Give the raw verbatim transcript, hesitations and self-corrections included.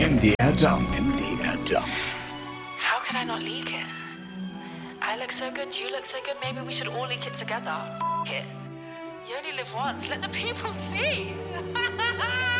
M D R Jump. M D R Jump. How could I not leak it? I look so good, you look so good, maybe we should all leak it together. F- it. You only live once, let the people see.